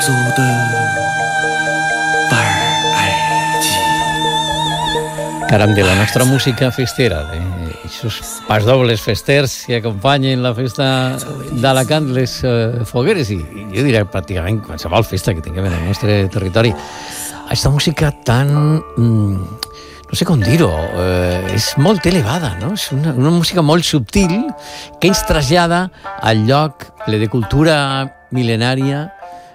族的范儿爱情。 Caram, de la nostra música festera, d'aixòs pasdobles festers que acompanyen la festa d'Alacant, les fogueres, i jo diria pràcticament qualsevol festa que tinguem en el nostre territori. Aquesta música tan... no sé com dir-ho, és molt elevada, no? És una música molt subtil que ens trasllada al lloc ple de cultura mil·lenària,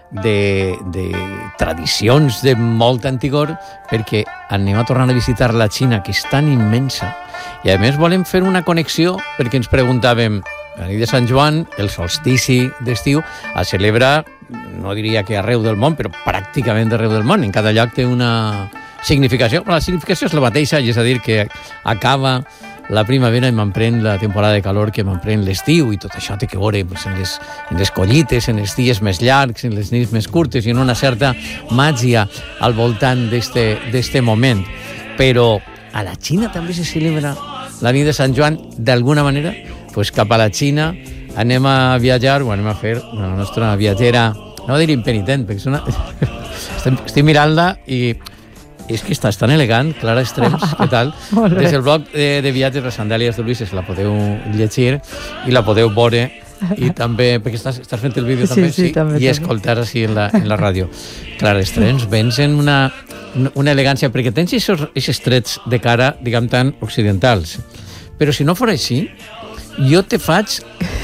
de tradicions de molt antigor, perquè anem a tornar a visitar la Xina, que és tan immensa, i a més volem fer una connexió perquè ens preguntàvem, la nit de Sant Joan, el solstici d'estiu, es celebra, no diria que arreu del món, però pràcticament arreu del món, en cada lloc té una significació, però la significació és la mateixa, i és a dir, que acaba la primavera i m'emprèn la temporada de calor, que m'emprèn l'estiu, i tot això té que veure pues, en les collites, en els dies més llargs, en les nits més curtes, i en una certa màgia al voltant d'este moment. Però a la Xina també se celebra la nit de Sant Joan d'alguna manera. Pues cap a la Xina anem a viatjar, o anem a fer la nostra viatgera, no dir impenitent, perquè és una... estic mirant-la i és que estàs tan elegant, Clara Estrems, què tal? Des del blog de viatges, les sandàlies de Ulisses, la podeu llegir i la podeu veure, i també, perquè estàs fent el vídeo també, sí, també, i escoltar així en la ràdio. Clara Estrems, vens en una elegància, perquè tens aquests trets de cara, diguem, tan occidentals. Però si no fos així, jo te faig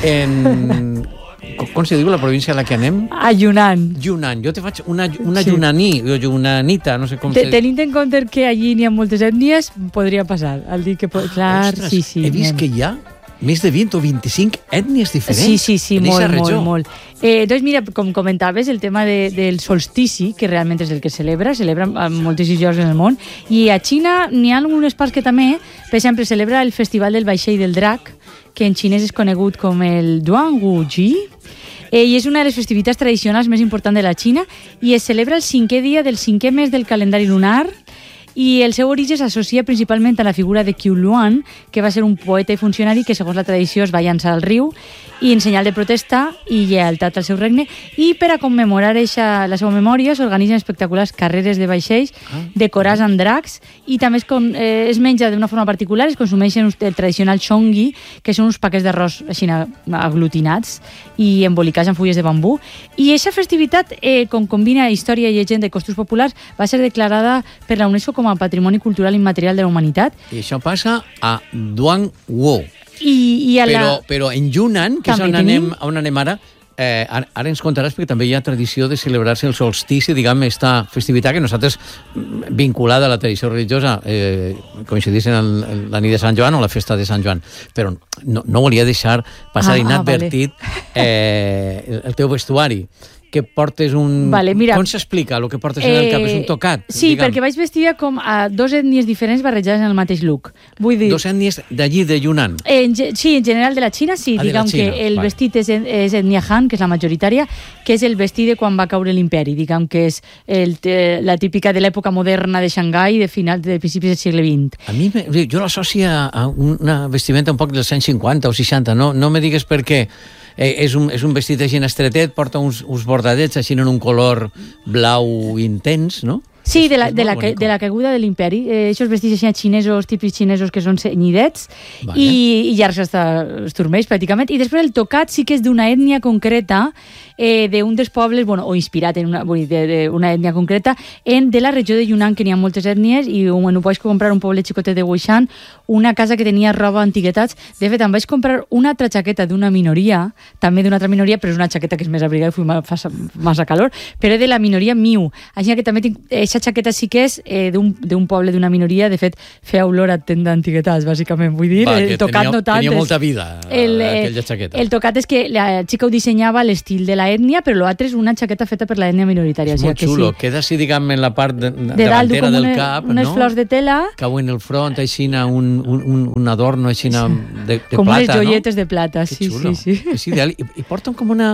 en... Com se diu la província a la que anem? A Yunnan. Yunnan. Jo te faig una yunaní, o yunanita, no sé com se... Tenint en compte que allí n'hi ha moltes ètnies, podria passar. Al dir que... Clar, ostres, sí. He vist que hi ha més de 20 o 25 ètnies diferents. Sí, molt. Doncs mira, com comentaves, el tema del solstici, que realment és el que celebra en moltíssims llocs en el món, i a Xina n'hi ha algunes parts que també, per exemple, celebra el Festival del Vaixell del Drac, que en xinès és conegut com el Duanguji, i és una de les festivitats tradicionals més importants de la Xina, i es celebra el 5è dia del 5è mes del calendari lunar, i el seu origen s'associa principalment a la figura de Qiu Luan, que va ser un poeta i funcionari que, segons la tradició, es va llançar al riu i en senyal de protesta i lleialtat al seu regne, i per a commemorar la seva memòria s'organitzen espectaculars carreres de vaixells decorats amb dracs, i també es menja d'una forma particular, es consumeixen el tradicional chongui, que són uns paquets d'arròs així aglutinats i embolicats en fulles de bambú, i aquesta festivitat, com combina història i llegenda i costos populars, va ser declarada per la UNESCO com a Patrimoni Cultural Immaterial de la Humanitat. I això passa a Duangguo. Però en Yunnan, que és on anem ara, ara ens contaràs, perquè també hi ha tradició de celebrar-se el solstici, diguem, esta festivitat que nosaltres, vinculada a la tradició religiosa, coincidissin en la nit de Sant Joan o la festa de Sant Joan. Però no volia deixar passar inadvertit el teu vestuari, que portes un... Vale, mira, com s'explica el que portes en el cap? És un tocat? Sí, diguem. Perquè vaig vestida com a dos ètnies diferents barrejades en el mateix look. Vull dir... Dos ètnies d'allí, de Yunnan? Sí, en general de la Xina, sí. Diguem que el vestit és ètnia Han, que és la majoritària, que és el vestit de quan va caure l'imperi. Diguem que és la típica de l'època moderna de Xangai, de principis del segle XX. A mi, jo l'associo a una vestimenta un poc dels anys 50 o 60. No me digues per què. És un vestit així estretet, porta uns bordadets així en un color blau intens, no? Sí, de la caiguda de l'imperi. Aquests vestits així xinesos, típics xinesos, que són cenyidets, vale. I llargs els turmells, pràcticament. I després el tocat sí que és d'una ètnia concreta, d'un dels pobles, o inspirat en una ètnia concreta, de la regió de Yunnan, que n'hi ha moltes ètnies, i ho vaig comprar un poble xicotet de Weishan, una casa que tenia roba antiguetats. De fet, em vaig comprar una altra jaqueta d'una minoria, també d'una altra minoria, però és una jaqueta que és més abrigada i fa massa calor, però de la minoria Miu. Així que també tinc... Aquesta jaqueta sí que és d'un poble, d'una minoria. De fet, feia olor a tenda d'antiguetats, bàsicament. Vull dir, el tocat no tant. Tenia molta vida, aquella jaqueta. El tocat és que la xica ho dissenyava a l'estil de la ètnia, però l'altre és una jaqueta feta per l'ètnia minoritària. És molt xulo. Queda així, diguem, en la part davantera del cap, unes flors de tela. Cau en el front, així, un adorno així de plata, no? Com unes joietes de plata, sí. És ideal. I porten com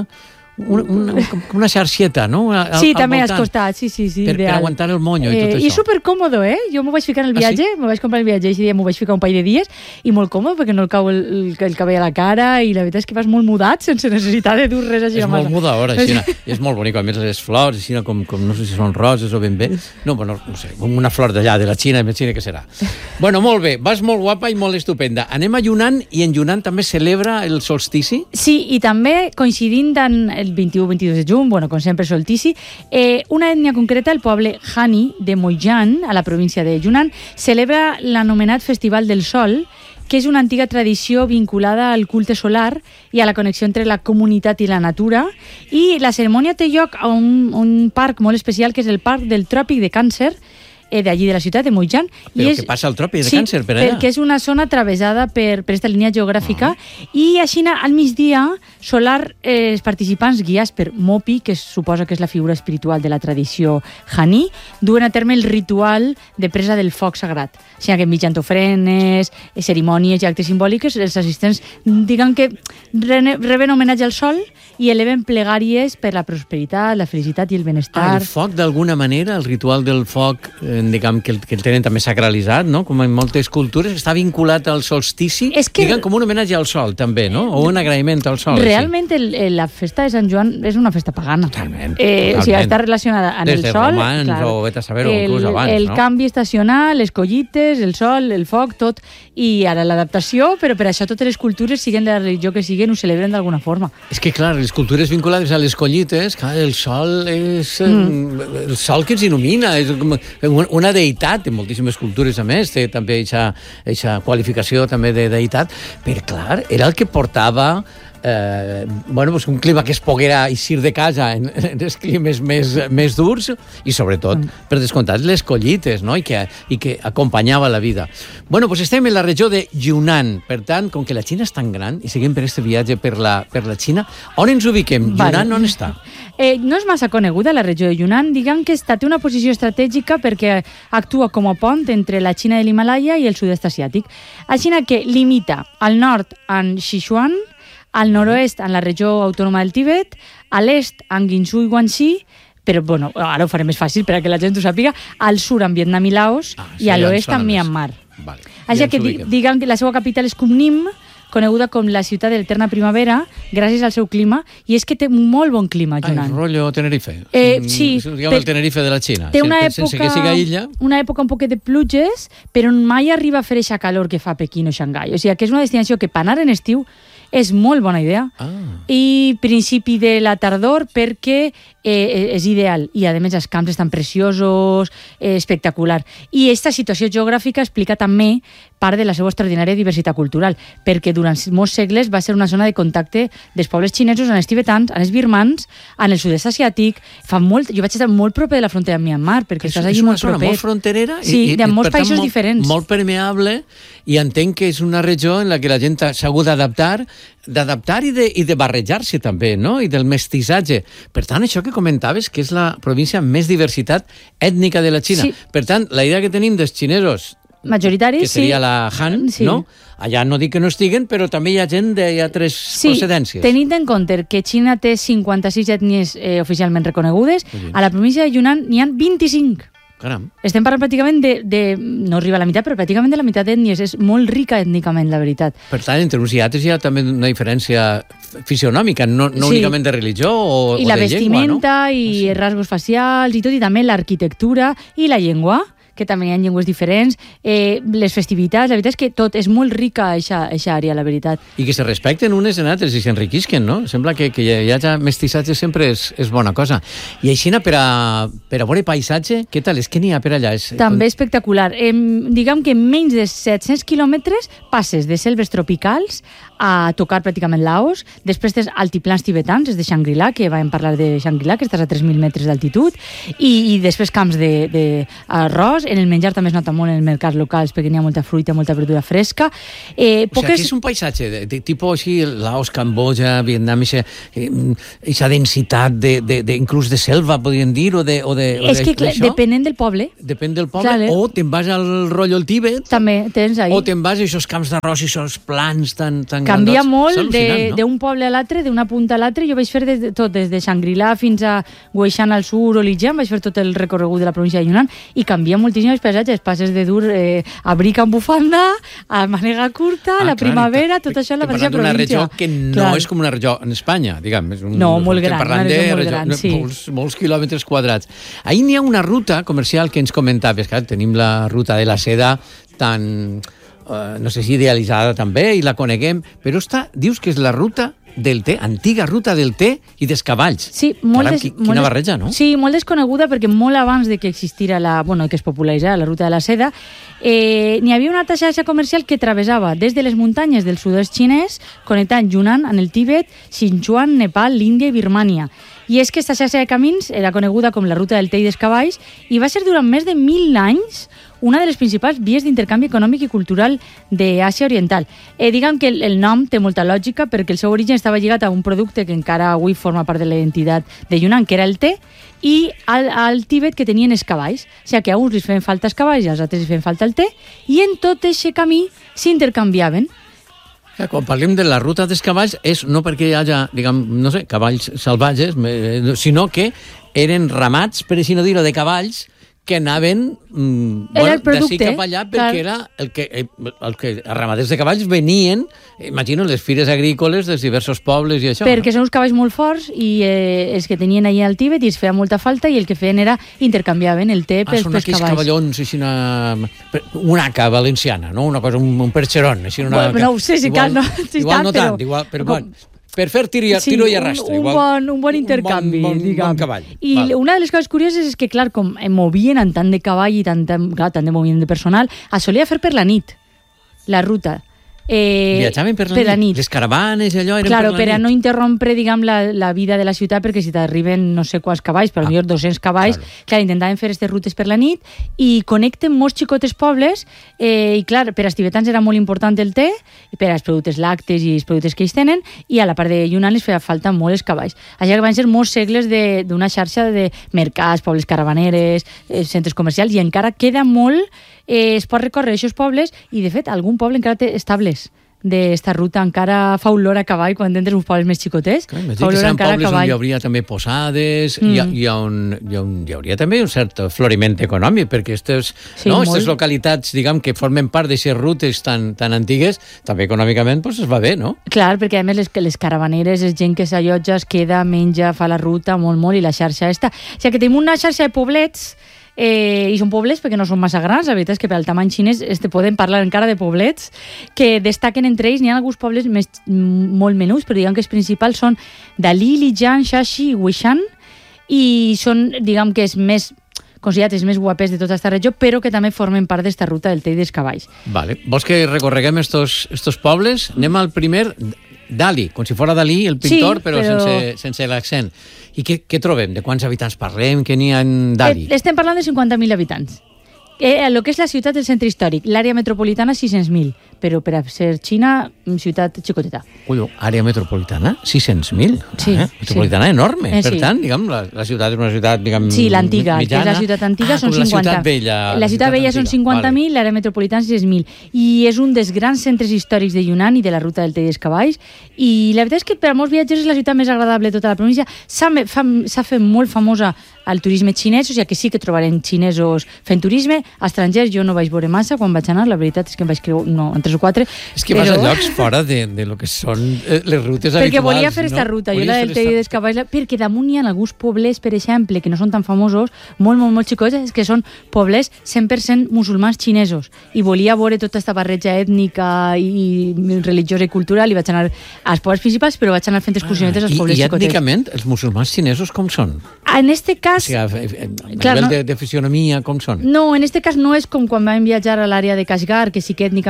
una xarxeta, no? Sí, també als costats, sí, per aguantar el monyo i tot això. I supercòmodo, Jo m'ho vaig ficar en el viatge, me vaig comprar el viatge i aquest dia m'ho vaig ficar un parell de dies i molt còmode perquè no el cau el cabell a la cara i la veritat és que vas molt mudat sense necessitat de dur res així a mà. És molt mudadora, així, és molt bonic, a més les flors, així com no sé si són roses o ben bé, no sé, una flor d'allà, de la Xina, imagina què serà. Bueno, molt bé, vas molt guapa i molt estupenda. Anem a Yunnan i en Yunnan també celebra el solstici? Sí, i també coincidint en el 21-22 de juny, com sempre solstici, una ètnia concreta, el poble Hani de Moijan, a la província de Yunnan, celebra l'anomenat Festival del Sol, que és una antiga tradició vinculada al culte solar i a la connexió entre la comunitat i la natura, i la cerimònia té lloc a un parc molt especial, que és el Parc del Tròpic de Càncer, d'allí de la ciutat, de Moijan. Però què passa al Tròpic de Càncer per allà? Sí, perquè és una zona travessada per aquesta línia geogràfica i així al migdia solar els participants guiats per Mopi, que suposa que és la figura espiritual de la tradició Hani, duen a terme el ritual de presa del foc sagrat. O sigui que mitjançant ofrenes, cerimònies i actes simbòliques, els assistents, diguem que reben homenatge al sol i eleven plegàries per la prosperitat, la felicitat i el benestar. El foc, d'alguna manera, el ritual del foc, diguem que el tenen també sacralitzat, no? Com en moltes cultures, està vinculat al solstici, diguem com un homenatge al sol, també, no? O un agraïment al sol. Realment, la festa de Sant Joan és una festa pagana. Totalment. O sigui, està relacionada amb el sol. Des de romans, o vet a saber-ho, inclús abans, no? El canvi estacional, les collites, el sol, el foc, tot. I ara l'adaptació, però per això totes les cultures, siguen de la religió que siguen, ho celebren d'alguna forma. És que, clar, les cultures vinculades a les collites, clar, el sol és el sol que ens il·lumina, és una deïtat, en moltíssimes cultures a més, té també aquesta qualificació també de deïtat, però clar, era el que portava un clima que es poguera eixir de casa en els climes més durs i sobretot, per descomptat, les collites, no? I que acompanyava la vida. Bueno, doncs estem en la regió de Yunnan, per tant, com que la Xina és tan gran i seguim per este viatge per la Xina, on ens ubiquem? Yunnan on està? No és massa coneguda la regió de Yunnan, diguem que té una posició estratègica perquè actua com a pont entre la Xina de l'Himalaya i el sud-est asiàtic. La Xina que limita al nord amb Sichuan, al nord-oest en la regió autònoma del Tibet, a l'est en Guangzhou i Guangxi, però ara ho faré més fàcil per a que la gent ho sàpiga, al sud en Vietnam i Laos i a l'oest en Myanmar. Així que diguem que la seva capital és Kunming, coneguda com la ciutat de l'eterna primavera, gràcies al seu clima, i és que té un molt bon clima, Yunnan. Rotllo Tenerife. Sí. Diguem el Tenerife de la Xina. Té una època un poquet de pluges, però mai arriba a fer aquesta calor que fa Pequín o Xangai. O sigui, que és una destinació que per anar en estiu és molt bona idea. I principi de la tardor perquè és ideal. I, a més, els camps estan preciosos, espectacular. I aquesta situació geogràfica explica també part de la seva extraordinària diversitat cultural, perquè durant molts segles va ser una zona de contacte dels pobles xinesos amb els tibetans, amb els birmans, amb el sud-est asiàtic. Jo vaig estar molt proper de la frontera amb Myanmar, perquè estàs allà molt proper. És una zona molt fronterera i de molts països diferents. Molt permeable, i entenc que és una regió en la que la gent s'ha hagut d'adaptar i de barrejar-se també, no? I del mestissatge. Per tant, això que comentaves, que és la província amb més diversitat ètnica de la Xina. Sí. Per tant, la idea que tenim dels xinesos majoritaris, que seria la Han, no? Allà no dic que no estiguen, però també hi ha gent d'altres procedències. Tenint en compte que Xina té 56 ètnies oficialment reconegudes, a la província de Yunnan n'hi ha 25. Caram. Estem parlant pràcticament no arriba a la meitat, però pràcticament de la meitat d'ètnies. És molt rica ètnicament, la veritat. Per tant, entre uns i altres hi ha també una diferència fisionòmica, no únicament de religió o de llengua, no? I la vestimenta, i rasgos facials, i tot, i també l'arquitectura i la llengua, que també hi ha llengües diferents, les festivitats, la veritat és que tot és molt rica aquesta àrea, la veritat. I que se respecten unes en altres i s'enriquisquen, no? Sembla que hi hagi mestissatge sempre és bona cosa. I així, per a veure paisatge, què tal? És que n'hi ha per allà? També espectacular. Diguem que en menys de 700 quilòmetres passes de selves tropicals a tocar pràcticament Laos, després tens altiplans tibetans, és de Shangri-La, que vam parlar de Shangri-La, que estàs a 3.000 metres d'altitud, i després camps d'arròs, en el menjar també es nota molt en els mercats locals, perquè n'hi ha molta fruita, molta verdura fresca. O sigui, aquí és un paisatge de tipus així, Laos, Cambodja, Vietnam, aquesta densitat inclús de selva, podríem dir, és que, depenent del poble. Depèn del poble, o te'n vas al rotllo al Tíbet. També, tens ahí. O te'n vas a aquests camps d'arròs i aquests plans tan canvia molt d'un poble a l'altre, d'una punta a l'altra. Jo vaig fer tot, des de Shangri-La fins a Weishan al sur o Lijiang, vaig fer tot el recorregut de la província de Yunnan i canvia moltíssim els paisatges. Passes de dur abric amb bufanda, a mànega curta, la primavera, tot això a la mateixa província. D'una regió que no és com una regió en Espanya, diguem. No, molt gran, una regió molt gran, sí. Molts quilòmetres quadrats. Ahir n'hi ha una ruta comercial que ens comentaves, que tenim la ruta de la seda tan, no sé si idealitzada també, i la coneguem, però dius que és la ruta del té, antiga ruta del té i dels cavalls. Sí, quina barreja, no? Sí, molt desconeguda, perquè molt abans de que existira que es popularitzara la ruta de la seda, n'hi havia una altra xarxa comercial que travessava des de les muntanyes del sud-est xinès, connectant Yunnan amb el Tíbet, Sichuan, Nepal, l'Índia i Birmània. I és que aquesta xarxa de camins era coneguda com la ruta del té i dels cavalls i va ser durant més de 1.000 anys una de les principals vies d'intercanvi econòmic i cultural d'Àsia Oriental. Diguem que el nom té molta lògica perquè el seu origen estava lligat a un producte que encara avui forma part de la identitat de Yunnan, que era el té, i al Tíbet, que tenien els cavalls. O sigui que a uns li feien falta els cavalls i als altres li feien falta el té, i en tot aquest camí s'intercanviaven. Quan parlem de la ruta dels cavalls és no perquè hi hagi, diguem, no sé, cavalls salvatges, sinó que eren ramats, per així no dir-ho, de cavalls que anaven d'ací cap allà, perquè era el que els ramaders de cavalls venien, imagino, les fires agrícoles dels diversos pobles i això. Perquè són uns cavalls molt forts i els que tenien allà al Tíbet i els feia molta falta i el que feien era intercanviaven el té pels cavalls. Són aquells cavallons, així una aca valenciana, no? Una cosa, un perxerón. No ho sé si cal, no. Igual no tant, però per fer tiro i arrastre. Un bon intercanvi, diguem. Un bon cavall. I una de les coses curioses és que, clar, com movien amb tant de cavall i tant de moviment de personal, es solia fer per la nit, la ruta. Viatjaven per la nit? Les caravanes i allò eren per la nit? Per a no interrompre, diguem, la vida de la ciutat, perquè si t'arriben no sé quants cavalls, però millor 200 cavalls, clar, intentaven fer aquestes rutes per la nit i connecten molts xicotes pobles i, clar, per als tibetans era molt important el té, per als productes lactes i els productes que ells tenen, i a la part de Yunnan les feia falta molt els cavalls. Així que van ser molts segles d'una xarxa de mercats, pobles caravaneres, centres comercials, i encara queda molt. Es pot recórrer aquests pobles i, de fet, algun poble encara té estables d'esta ruta, encara fa olor a cavall quan entres uns pobles més xicotets. M'imagino que seran pobles on hi hauria també posades i on hi hauria també un cert floriment econòmic, perquè aquestes localitats, diguem, que formen part d'aquestes rutes tan antigues, també econòmicament es va bé, no? Clar, perquè a més les caravaneres, és gent que s'allotja, es queda, menja, fa la ruta, molt, i la xarxa està. O sigui que tenim una xarxa de poblets i són pobles perquè no són massa grans, la veritat és que per al tamany xinès poden parlar encara de poblets que destaquen entre ells. N'hi ha alguns pobles molt menuts, però diguem que els principals són Dali, Lijiang, Shashi i Weishan, i són, diguem que és més considerats els més guapers de tota aquesta regió, però que també formen part d'esta ruta del té i dels cavalls. Vale. Vols que recorreguem estos pobles? Anem al primer, Dali, com si fos Dalí, el pintor, sí, però sense l'accent. I què trobem? De quants habitants parlem? Què n'hi ha en Dali? Estem parlant de 50.000 habitants. El que és la ciutat del centre històric, l'àrea metropolitana 600.000, però per a ser Xina, ciutat xicoteta. Ui, àrea metropolitana, 600.000? Sí. Metropolitana enorme. Per tant, diguem, la ciutat és una ciutat, diguem, sí, l'antiga, que és la ciutat antiga, són 50. La ciutat vella. La ciutat vella són 50.000, l'àrea metropolitana 600.000. I és un dels grans centres històrics de Yunnan i de la ruta del té i dels cavalls. I la veritat és que per a molts viatgers és la ciutat més agradable de tota la província. S'ha fet molt famosa al turisme xinès, o sigui que sí que trobarem xinesos fent turisme. Estrangers jo no vaig veure massa quan vaig anar, la veritat és que em vaig creure en 3 o 4. És que vas a llocs fora de lo que són les rutes habituals. Perquè volia fer aquesta ruta, jo la del té i dels cavalls, perquè damunt hi ha alguns pobles, per exemple, que no són tan famosos, molt xicots, que són pobles 100% musulmans xinesos, i volia veure tota aquesta barreja ètnica i religiosa i cultural, i vaig anar als pobles principals, però vaig anar fent excursionetes als pobles xicotets. I ètnicament, els musulmans xinesos com són? En este cas... O sigui, a nivell de fisionomia, com són? No, en este cas no és com quan vam viatjar a l'àrea de Kashgar, que sí que ètnicament eren diferents,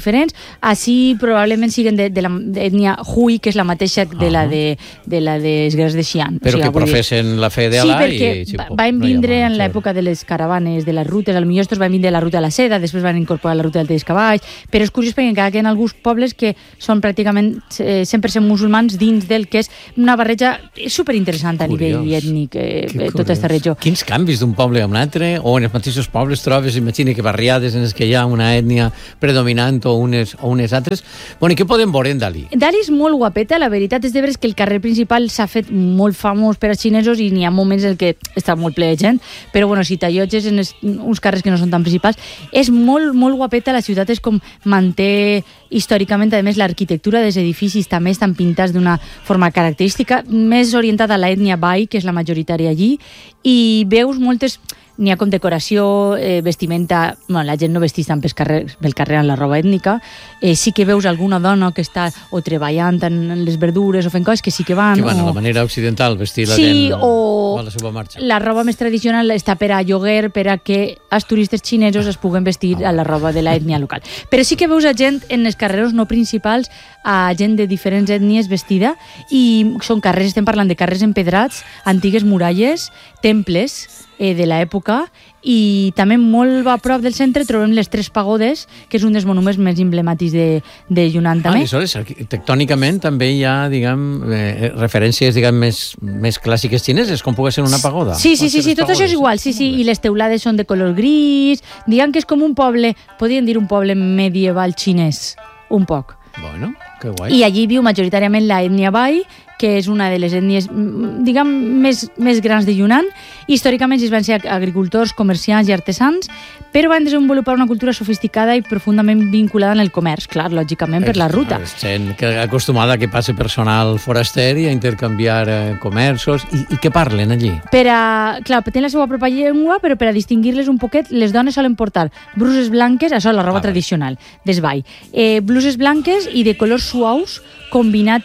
diferents. Així probablement siguen de l'ètnia Hui, que és la mateixa de la dels guerrers de Xi'an. Però que professen la fe d'Alà. Sí, perquè van vindre en l'època de les caravanes, de les rutes, potser estos van vindre de la ruta de la seda, després van incorporar la ruta del Teix Cavalls, però és curiós perquè encara queden alguns pobles que són pràcticament 100% musulmans dins del que és una barreja superinteressant a nivell ètnic, tota aquesta regió. Quins canvis d'un poble a un altre, o en els mateixos pobles trobes, imagina que barriades en les que hi ha una ètnia predominant o unes altres. Bueno, i què podem veure en Dalí? Dalí és molt guapeta, la veritat és de veres que el carrer principal s'ha fet molt famós per als xinesos i n'hi ha moments en què està molt ple de gent, però bueno, si t'allotges en uns carrers que no són tan principals, és molt, molt guapeta, la ciutat és com manté històricament, a més, l'arquitectura dels edificis també estan pintats d'una forma característica, més orientada a l'ètnia Bai, que és la majoritària allí, i veus moltes... N'hi ha com decoració, vestimenta... Bueno, la gent no vestís tant pel carrer en la roba ètnica. Sí que veus alguna dona que està o treballant en les verdures o fent coses que sí que van... Que van a la manera occidental, vestir la gent a la seva marxa. La roba més tradicional està per a lloguer, per a que els turistes xinesos es puguen vestir a la roba de l'ètnia local. Però sí que veus a gent en els carrers no principals, a gent de diferents ètnies vestida, i són carrers, estem parlant de carrers empedrats, antigues muralles, temples de l'època, i també molt a prop del centre trobem les Tres Pagodes, que és un dels monuments més emblemàtics de Yunnan també. Aleshores, tectònicament també hi ha, referències, més clàssiques xineses, com pugui ser una pagoda. Sí, tot això és igual, i les teulades són de color gris, diguem que és com un poble, podríem dir un poble medieval xinès, un poc. Bueno, que guai. I allí viu majoritàriament l'ètnia Bai, que és una de les ètnies, més grans de Yunnan. Històricament ells van ser agricultors, comerciants i artesans, però van desenvolupar una cultura sofisticada i profundament vinculada en el comerç, clar, lògicament, per la ruta. Gent acostumada a que passi personal foraster i a intercanviar comerços. I què parlen allí? Clar, tenen la seva pròpia llengua, però per a distingir-les un poquet, les dones solen portar bruses blanques, això és la roba tradicional des Bai, bluses blanques i de colors suaus, combinat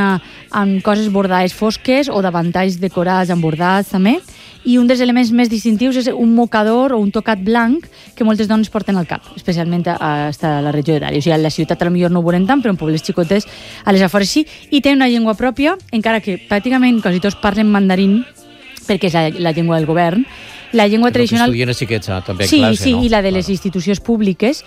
amb coses bordades fosques o davantalls decorats amb bordats també, i un dels elements més distintius és un mocador o un tocat blanc que moltes dones porten al cap, especialment a la regió de Dali. O sigui, a la ciutat potser no ho veurem tant, però en pobles xicotes a les afores sí, i té una llengua pròpia, encara que pràcticament quasi tots parlen mandarín, perquè és la llengua del govern. La llengua tradicional... Que estudien a xiquets, també, sí, classe, sí, no? I la de les institucions públiques.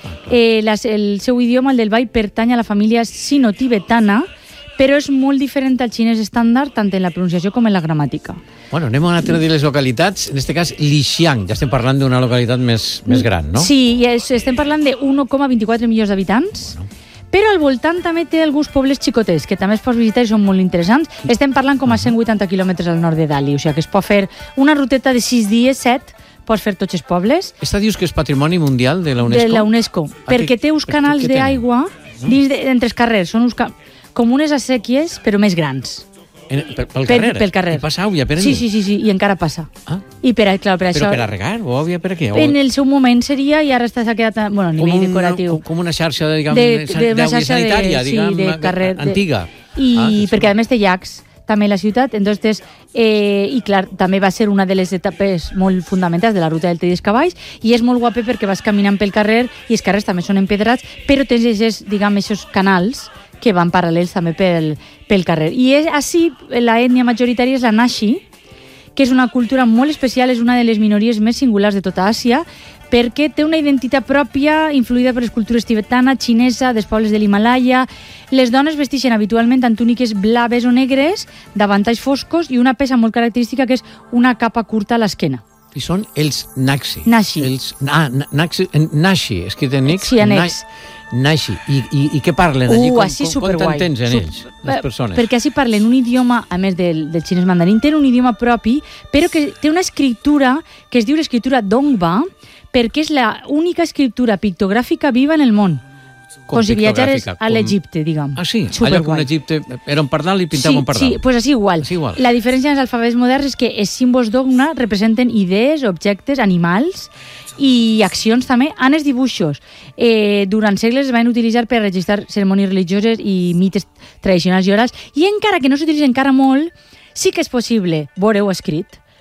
El seu idioma, el del Bai, pertany a la família sino-tibetana, però és molt diferent al xinès estàndard, tant en la pronunciació com en la gramàtica. Bueno, anem a una altra de les localitats, en aquest cas Lixiang, ja estem parlant d'una localitat més gran, no? Sí, estem parlant de 1,24 milions d'habitants, però al voltant també té alguns pobles xicotets, que també es pots visitar i són molt interessants. Estem parlant com a 180 quilòmetres al nord de Dali, o sigui que es pot fer una ruteta de 6 dies, 7, pots fer tots els pobles. Esta dius que és Patrimoni Mundial de la UNESCO? De la UNESCO, perquè té uns canals d'aigua entre els carrers, són uns com unes acequies, però més grans. Pel carrer? Pel carrer. I passa àvia per allí? Sí, i encara passa. I per això... Però per a regar o àvia per a què? En el seu moment seria, i ara s'ha quedat a nivell decoratiu. Com una xarxa, d'àvia sanitària, antiga. I perquè a més té llacs, també la ciutat, entonces, i clar, també va ser una de les etapes molt fonamentals de la ruta del Teix Cavalls, i és molt guape perquè vas caminant pel carrer, i els carrers també són empedrats, però tens aquests canals que van paral·lels també pel carrer. I així l'ètnia majoritària és la Naxi, que és una cultura molt especial, és una de les minories més singulars de tota Àsia, perquè té una identitat pròpia, influïda per les cultures tibetana, xinesa, dels pobles de l'Himalaya. Les dones vesteixen habitualment amb túniques blaves o negres, davantalls foscos, i una peça molt característica que és una capa curta a l'esquena. I són els Naxi. Naxi. Naxi, escrit en X. Sí, en X. Naxi. I què parlen allí? Com t'entens en ells, les persones? Perquè així parlen un idioma, a més del xinès mandarín, tenen un idioma propi, però que té una escriptura que es diu l'escriptura Dongba, perquè és l'única escriptura pictogràfica viva en el món. Com si viatjares a l'Egipte, diguem. Ah, sí? Allò que en Egipte era un pardal i pintava un pardal. Sí, doncs així igual. La diferència en els alfabets moderns és que els símbols dogma representen idees, objectes, animals i accions també. En els dibuixos, durant segles es van utilitzar per registrar cerimònies religioses i mites tradicionals i orals, i encara que no s'utilitza encara molt, sí que és possible veure-ho escrit.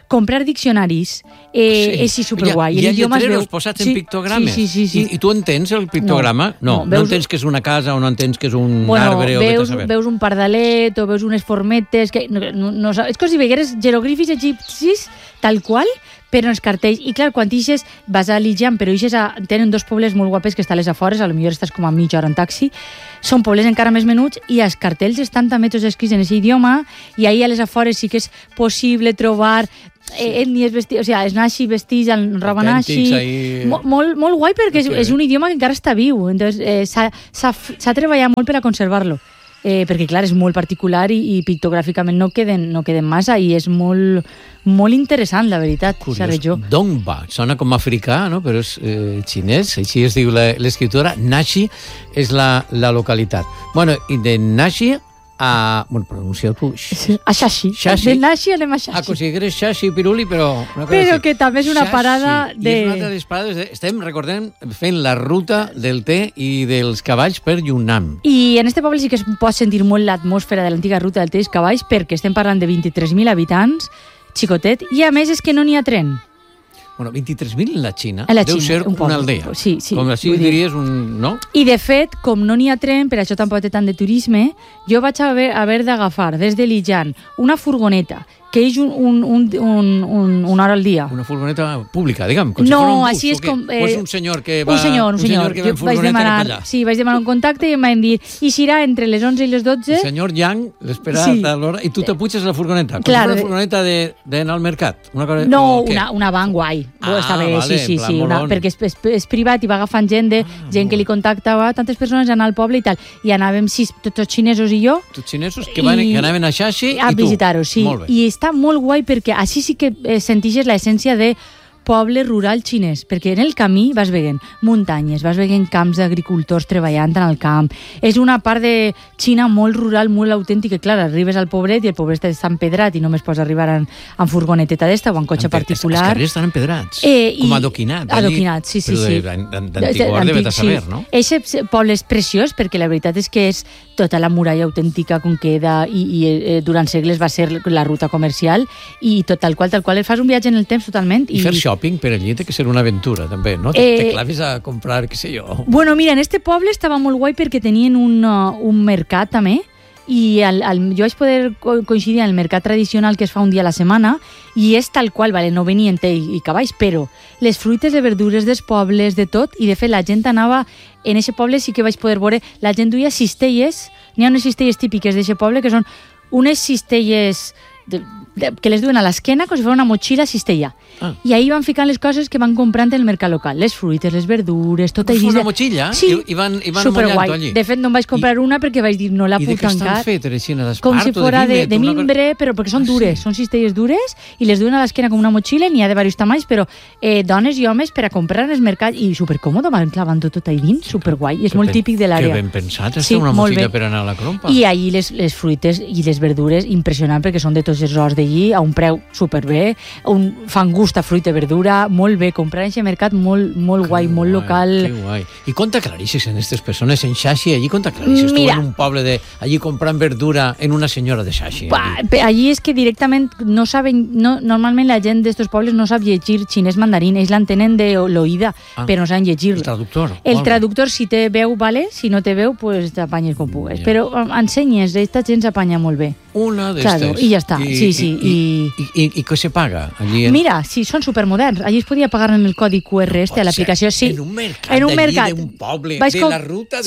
comprar diccionaris, és superguai. Hi ha lletreros posats en pictogrames. Sí. I tu entens el pictograma? No entens que és una casa o no entens que és un arbre o vés a saber. Veus un pardalet o veus unes formetes, que no és com si vegueres jeroglífics egipcis tal qual, però els cartells. I clar, quan ixes vas a Lijan, però ixes tenen dos pobles molt guapes que estan a les afores, a lo millor estàs com a mitja hora en taxi, són pobles encara més menuts i els cartells estan també tots escrits en aquest idioma i ahir a les afores sí que és possible trobar etnies vestits, o sigui, els naixi vestits en roba naixi, molt guai perquè és un idioma que encara està viu, entonces s'ha treballat molt per a conservar-lo. Perquè clar, és molt particular i pictogràficament no queden massa i és molt interessant, la veritat. Curiós. Dongba, sona com africà, no? Però és xinès, així es diu l'escriptora. Naxi és la localitat. Bueno, i de Naxi pronuncia tu. A Xaxi. De Naxi anem a Xaxi. Consideres Xaxi i Piruli, però que també és una parada de... I és una altra de les parades. Estem, recordem, fent la ruta del té i dels cavalls per Yunnan. I en este poble sí que es pot sentir molt l'atmosfera de l'antiga ruta del té i els cavalls perquè estem parlant de 23.000 habitants, xicotet, i a més és que no n'hi ha tren. Bueno, 23.000 en la Xina deu ser una aldea. Sí. Com així diries no? I de fet, com no n'hi ha tren, per això tampoc té tant de turisme, jo vaig haver d'agafar des de Lijan una furgoneta que és una hora al dia. Una furgoneta pública, diguem? No, així és com... O és un senyor que va... Un senyor que va en furgoneta cap allà. Sí, vaig demanar un contacte i em van dir i serà entre les 11 i les 12... El senyor Yang l'espera a l'hora i tu te puges a la furgoneta. Com una furgoneta d'anar al mercat. No, una van guai. Està bé, sí. Perquè és privat i va agafant gent que li contactava, tantes persones anar al poble i tal. I anàvem tots els xinesos i jo. Tots xinesos que anaven a Xaxi i tu. A visitar-ho, sí. I està molt guai perquè així sí que sentixes l'essència de poble rural xinès, perquè en el camí vas veient muntanyes, vas veient camps d'agricultors treballant en el camp. És una part de Xina molt rural, molt autèntica. Clar, arribes al poblet i el poblet està empedrat i només pots arribar en furgoneteta d'esta o en cotxe particular. Els carrers estan empedrats, com adoquinats. Adoquinats, sí. Però d'antigor deve de saber, no? Eixe poble és preciós perquè la veritat és que és tota la muralla autèntica com queda i durant segles va ser la ruta comercial i tot tal qual fas un viatge en el temps totalment. I fer shopping per allí té que ser una aventura també, no? Te clavis a comprar, què sé jo. Bueno, mira, en este poble estava molt guai perquè tenien un mercat també i jo vaig poder coincidir en el mercat tradicional que es fa un dia a la setmana i és tal qual, vale, no venien té i cavalls, però les fruites i verdures dels pobles, de tot, i de fet la gent anava en aquest poble, sí que vaig poder veure, la gent duia cistelles, n'hi ha unes cistelles típiques d'aquest poble que són unes cistelles que les duen a l'esquena com si fos una motxilla cistella. I ahir van ficant les coses que van comprant en el mercat local, les fruites, les verdures, tot allí. Una motxilla? Sí, i van superguai. Allí. De fet, no em vaig comprar una perquè vaig dir no la puc tancar. I de què estan fetes? Com si fora de mimbre, però perquè són dures, són cistelles dures i les duen a l'esquena com una motxilla, n'hi ha de diversos tamanys, però dones i homes per a comprar en el mercat i supercòmode, van clavant tot allà dins, superguai, és molt típic de l'àrea. Que ben pensat, una motxilla per anar a la crompa. I allí les fruites i les verdures, impressionant perquè són de tots els horts d'allí, a un preu superbé, fan gust a fruita i verdura, molt bé, comprar en aquest mercat molt guai, molt local. Que guai. I com t'aclarixes en aquestes persones en Xaxi? Allí com t'aclarixes? Tu en un poble allí comprant verdura en una senyora de Xaxi? Allí és que directament no saben, normalment la gent d'estos pobles no sap llegir xinès mandarín, ells l'entenen de l'oïda, però no saben llegir. El traductor? El traductor, si té veu, vale, si no té veu, pues t'apanyes com pugues. Però ensenyes, aquesta gent s'apanya molt bé. Una d'estes. Claro, i ja està, sí. I què se paga? Mira, sí, són supermoderns. Allí es podia pagar en el codi QR a l'aplicació. Sí. En un mercat d'allí, d'un poble, de la ruta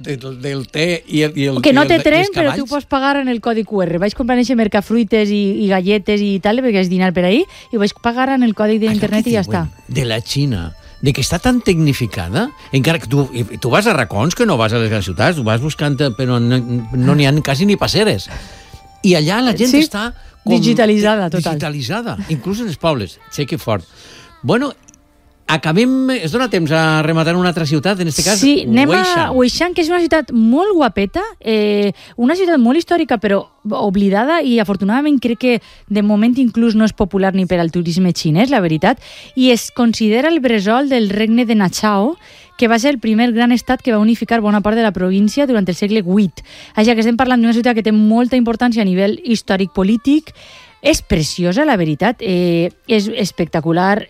del té i el que no té tren, però tu pots pagar en el codi QR. Vaig comprar en aquest mercat fruites i galletes i tal, perquè és dinar per ahí, i vaig pagar en el còdic d'internet i ja està. De la Xina, de que està tan tecnificada, encara que tu vas a racons que no vas a les grans ciutats, tu vas buscant, però no n'hi ha quasi ni passeres. I allà la gent està digitalitzada, total. Digitalitzada, inclús en els pobles. Sé que fort. Bueno, acabem... Es dona temps a rematar una altra ciutat, en aquest cas, sí, anem a Weishan, que és una ciutat molt guapeta, una ciutat molt històrica, però oblidada, i afortunadament crec que de moment inclús no és popular ni per al turisme xinès, la veritat, i es considera el bressol del regne de Nachao, que va ser el primer gran estat que va unificar bona part de la província durant el segle VIII. Així que estem parlant d'una ciutat que té molta importància a nivell històric-polític, És preciosa, la veritat. És espectacular,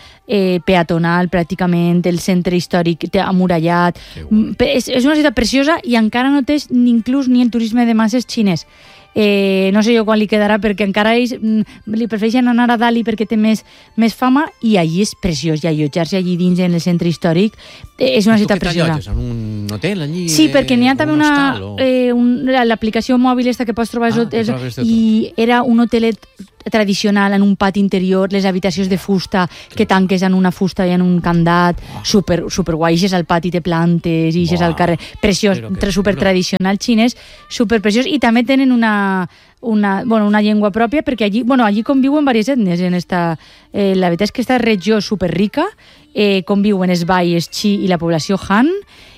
peatonal, pràcticament, el centre històric amurallat. És una ciutat preciosa i encara no tens inclús ni el turisme de masses xinès. No sé jo quan li quedarà, perquè encara ells li prefereixen anar a Dali perquè té més fama, i allí és preciós, i allotjar-se allí dins en el centre històric és una ciutat preciosa. Tu què t'allotges? En un hotel allí? Sí, perquè n'hi ha també l'aplicació mòbil esta que pots trobar i era un hotelet tradicional en un pati interior, les habitacions de fusta que tanques en una fusta i en un candat, super guai, ixes al pati, té plantes, ixes al carrer, preciós, super tradicional xinès, super preciós, i també tenen una llengua pròpia, perquè allí conviuen diverses ètnies. La veritat és que aquesta regió super rica, conviuen els bai, els xi i la població Han,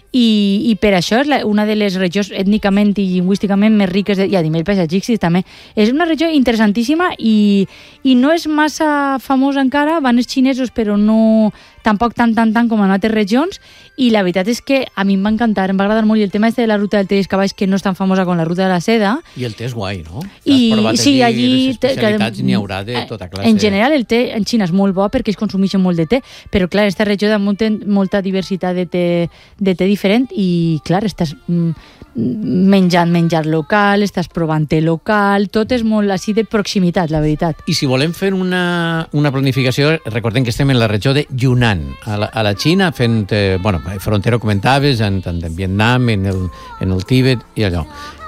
i per això és una de les regions ètnicament i lingüísticament més riques i a nivell paisatgístic també. És una regió interessantíssima i no és massa famosa encara, van els xinesos però no tampoc tant com en altres regions, i la veritat és que a mi em va encantar, em va agradar molt, i el tema de la ruta del té dels cavalls, que no és tan famosa com la ruta de la seda. I el té és guai, no? Sí, allí les especialitats n'hi haurà de tota classe. En general el té en Xina és molt bo perquè es consumeixen molt de té, però clar, aquesta regió té molta diversitat de té diferent, i clar, estàs menjant menjar local, estàs provant té local, tot és molt així de proximitat, la veritat. I si volem fer una planificació, recordem que estem en la regió de Yunnan, a la Xina, fent, frontera comentaves, tant en Vietnam, en el Tíbet i allò.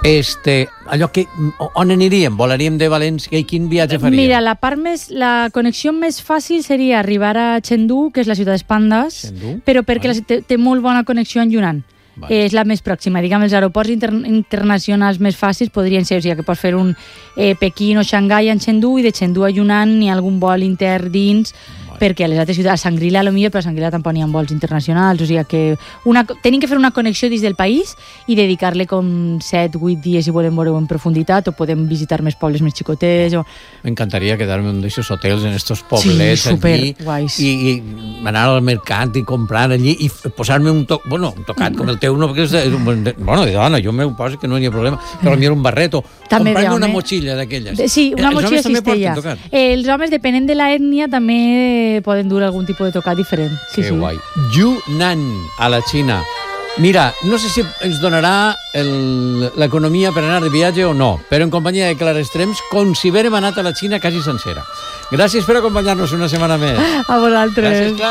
Allò que, on aniríem? Volaríem de València i quin viatge faríem? Mira, la connexió més fàcil seria arribar a Chengdu, que és la ciutat dels pandes, però perquè té molt bona connexió amb Yunnan. És la més pròxima. Diguem, els aeroports internacionals més fàcils podrien ser, o sigui, que pots fer un Pequín o Xangai en Chengdu, i de Chengdu a Yunnan ni algun vol intern dins, perquè a les altres ciutats, a Shangri-La potser, però a Shangri-La tampoc n'hi ha vols internacionals, o sigui que tenim que fer una connexió dins del país i dedicar-li com 7-8 dies si volem veure-ho en profunditat, o podem visitar més pobles més xicotets. M'encantaria quedar-me en d'aquests hotels, en estos poblets, allí, i anar al mercat i comprar allí i posar-me un tocat com el teu, no, perquè de dona, jo m'ho poso que no hi ha problema, però potser un barret o comprar-me una motxilla d'aquelles. Sí, una motxilla cistella. Els homes, depenent de l'ètnia, també poden dur algun tipus de tocat diferent. Que guai. Yunnan, a la Xina. Mira, no sé si ens donarà l'economia per anar de viatge o no, però en companyia de Clara Estrems, com si haguérem anat a la Xina quasi sencera. Gràcies per acompanyar-nos una setmana més. A vosaltres. Gràcies, Clara.